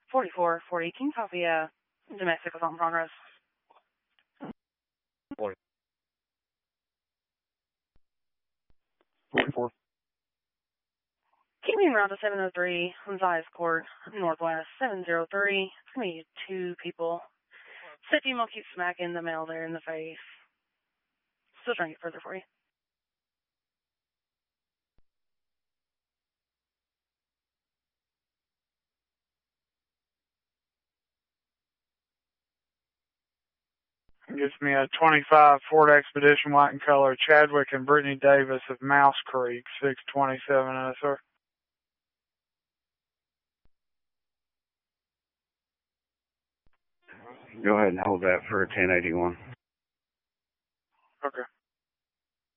4440. Can you copy domestic assault in progress? 44. Keep me around to 703 on Zias Court, Northwest 703. It's going to be 2 people. Said female keeps smacking the male there in the face. Still trying to get further for you. Gives me a 25 Ford Expedition, white in color, Chadwick and Brittany Davis of Mouse Creek, 627, sir. Go ahead and hold that for a 1081. Okay.